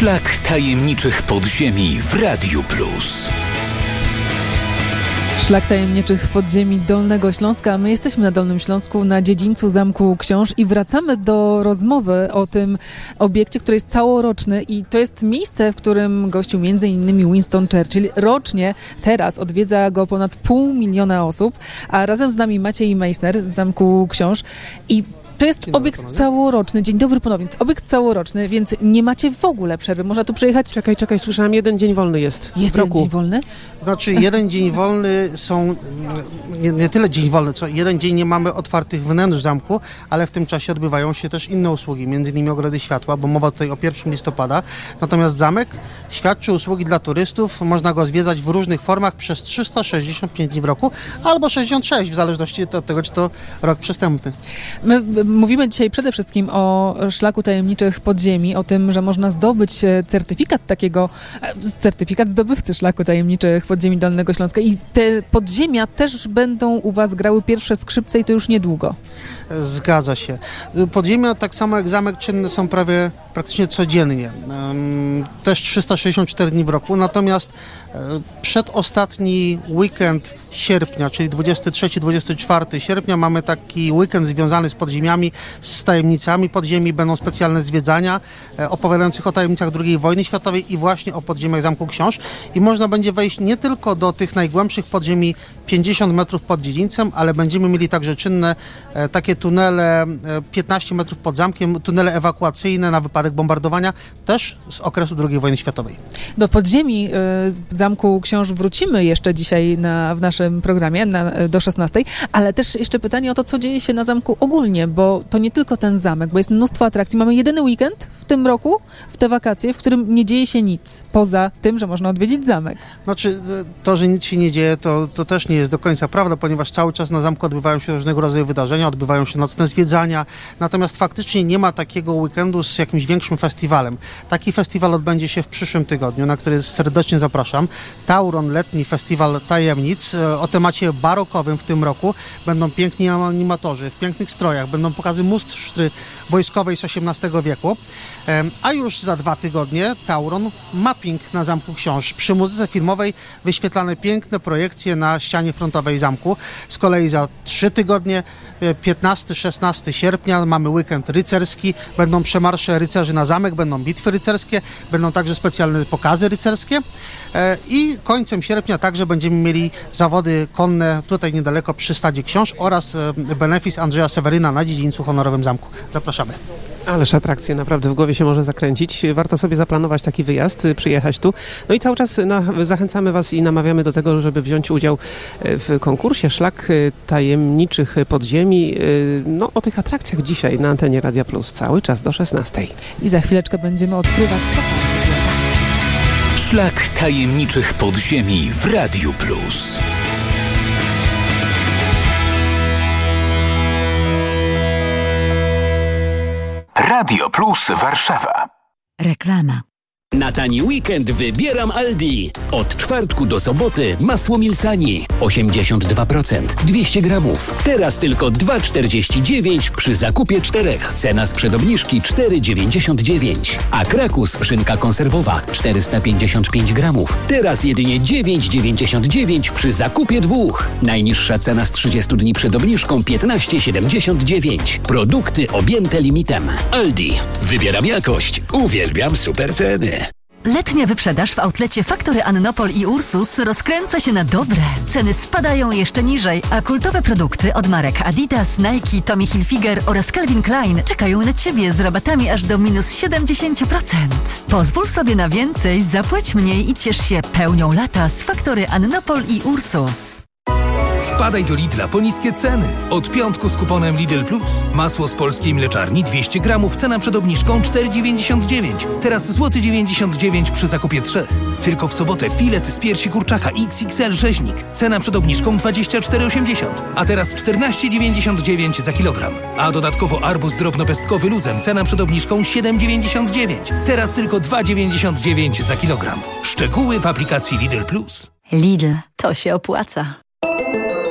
Szlak tajemniczych podziemi w Radiu Plus. Szlak tajemniczych podziemi Dolnego Śląska. My jesteśmy na Dolnym Śląsku, na dziedzińcu Zamku Książ i wracamy do rozmowy o tym obiekcie, który jest całoroczny i to jest miejsce, w którym gościł m.in. Winston Churchill. Rocznie teraz odwiedza go ponad 500 000 osób, a razem z nami Maciej Meissner z Zamku Książ i to jest obiekt całoroczny. Dzień dobry ponownie. Obiekt całoroczny, więc nie macie w ogóle przerwy. Można tu przyjechać... Czekaj, słyszałam, jeden dzień wolny jest. Jest jeden dzień wolny? Znaczy, jeden dzień wolny są... Nie tyle dzień wolny, co jeden dzień nie mamy otwartych wnętrz zamku, ale w tym czasie odbywają się też inne usługi, m.in. ogrody światła, bo mowa tutaj o 1 listopada. Natomiast zamek świadczy usługi dla turystów. Można go zwiedzać w różnych formach przez 365 dni w roku, albo 66, w zależności od tego, czy to rok przestępny. My mówimy dzisiaj przede wszystkim o szlaku tajemniczych podziemi, o tym, że można zdobyć certyfikat zdobywcy szlaku tajemniczych podziemi Dolnego Śląska i te podziemia też będą u was grały pierwsze skrzypce i to już niedługo. Zgadza się. Podziemia, tak samo jak zamek, czynne są praktycznie codziennie. Też 364 dni w roku, natomiast przedostatni weekend sierpnia, czyli 23-24 sierpnia, mamy taki weekend związany z podziemiami, z tajemnicami podziemi. Będą specjalne zwiedzania opowiadających o tajemnicach II wojny światowej i właśnie o podziemiach Zamku Książ. I można będzie wejść nie tylko do tych najgłębszych podziemi 50 metrów pod dziedzińcem, ale będziemy mieli także czynne takie tunele 15 metrów pod zamkiem, tunele ewakuacyjne na wypadek bombardowania, też z okresu II wojny światowej. Do podziemi Zamku Książ wrócimy jeszcze dzisiaj w naszym programie do 16, ale też jeszcze pytanie o to, co dzieje się na zamku ogólnie, bo to nie tylko ten zamek, bo jest mnóstwo atrakcji. Mamy jedyny weekend w tym roku, w te wakacje, w którym nie dzieje się nic, poza tym, że można odwiedzić zamek. Znaczy, to, że nic się nie dzieje, to też nie jest do końca prawda, ponieważ cały czas na zamku odbywają się różnego rodzaju wydarzenia, odbywają się nocne zwiedzania, natomiast faktycznie nie ma takiego weekendu z jakimś większym festiwalem. Taki festiwal odbędzie się w przyszłym tygodniu, na który serdecznie zapraszam. Tauron, letni festiwal tajemnic o temacie barokowym w tym roku. Będą piękni animatorzy w pięknych strojach, będą pokazy musztry wojskowej z XVIII wieku. A już za 2 tygodnie Tauron Mapping na Zamku Książ. Przy muzyce filmowej wyświetlane piękne projekcje na ścianie frontowej zamku. Z kolei za 3 tygodnie, 15-16 sierpnia, mamy weekend rycerski. Będą przemarsze rycerzy na zamek, będą bitwy rycerskie, będą także specjalne pokazy rycerskie. I końcem sierpnia także będziemy mieli zawody konne tutaj niedaleko przy Stadzie Książ oraz benefis Andrzeja Seweryna na dziedzińcu honorowym zamku. Zapraszamy. Ależ atrakcje naprawdę w głowie się może zakręcić. Warto sobie zaplanować taki wyjazd, przyjechać tu. No i cały czas zachęcamy was i namawiamy do tego, żeby wziąć udział w konkursie Szlak tajemniczych podziemi. No o tych atrakcjach dzisiaj na antenie Radia Plus cały czas do 16. I za chwileczkę będziemy odkrywać kopalnię złota. Szlak tajemniczych podziemi w Radiu Plus. Radio Plus Warszawa. Reklama. Na tani weekend wybieram Aldi. Od czwartku do soboty masło Milsani 82%, 200 gramów. Teraz tylko 2,49 przy zakupie 4. Cena sprzed obniżki 4,99. A Krakus szynka konserwowa 455 gramów. Teraz jedynie 9,99 przy zakupie 2. Najniższa cena z 30 dni przed obniżką 15,79. Produkty objęte limitem. Aldi. Wybieram jakość. Uwielbiam super ceny. Letnia wyprzedaż w outlecie Faktory Annopol i Ursus rozkręca się na dobre. Ceny spadają jeszcze niżej, a kultowe produkty od marek Adidas, Nike, Tommy Hilfiger oraz Calvin Klein czekają na Ciebie z rabatami aż do minus 70%. Pozwól sobie na więcej, zapłać mniej i ciesz się pełnią lata z Faktory Annopol i Ursus. Wpadaj do Lidla po niskie ceny. Od piątku z kuponem Lidl Plus. Masło z polskiej mleczarni 200 gramów, cena przed obniżką 4,99. Teraz złoty 99 przy zakupie 3. Tylko w sobotę filet z piersi kurczaka XXL rzeźnik. Cena przed obniżką 24,80. A teraz 14,99 za kilogram. A dodatkowo arbuz drobnopestkowy luzem. Cena przed obniżką 7,99. Teraz tylko 2,99 za kilogram. Szczegóły w aplikacji Lidl Plus. Lidl, to się opłaca.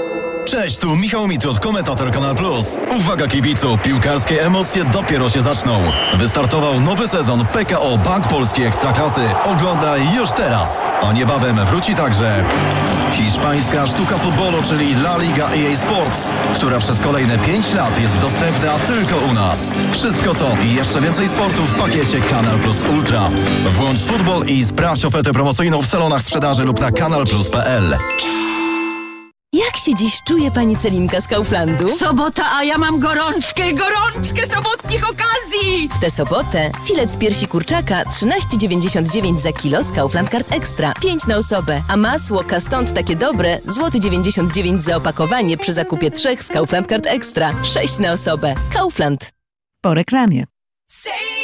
Cześć, tu Michał Mitrud, komentator Kanal Plus. Uwaga kibicu, piłkarskie emocje dopiero się zaczną. Wystartował nowy sezon PKO Bank Polski Ekstraklasy. Oglądaj już teraz. A niebawem wróci także hiszpańska sztuka futbolu, czyli La Liga EA Sports, która przez kolejne 5 lat jest dostępna tylko u nas. Wszystko to i jeszcze więcej sportu w pakiecie Kanal Plus Ultra. Włącz futbol i sprawdź ofertę promocyjną w salonach sprzedaży lub na kanalplus.pl. Jak się dziś czuje pani Celinka z Kauflandu? Sobota, a ja mam gorączkę sobotnich okazji! W tę sobotę filet z piersi kurczaka 13,99 za kilo z Kaufland Card Extra. 5 na osobę. A masło Caston takie dobre, złoty 99 za opakowanie przy zakupie 3 z Kaufland Card Extra. 6 na osobę. Kaufland. Po reklamie.